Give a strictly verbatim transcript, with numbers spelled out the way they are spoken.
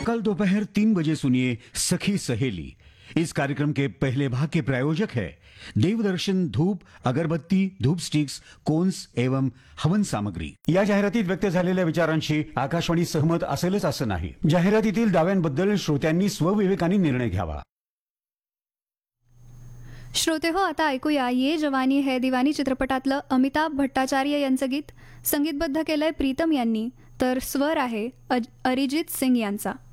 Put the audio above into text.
कल दोपहर तीन बजे सुनिए सखी सहेली। इस कार्यक्रम के पहले भाग के प्रायोजक है देवदर्शन धूप अगरबत्ती धूप स्टिक्स कोन्स एवं हवन सामग्री। या जाहिरातीत व्यक्त झालेल्या विचारांशी आकाशवाणी सहमत असेलच असं नाही। जाहिरातीतील दाव्यांबद्दल श्रोत्यांनी स्वविवेकाने निर्णय घ्यावा। श्रोते हो, आता ऐकूया ये जवानी है दिवानी चित्रपटातलं अमिताभ भट्टाचार्य यांचं गीत। संगीतबद्ध केलंय प्रीतम यांनी, तर स्वर आहे अरिजित सिंग यांचा।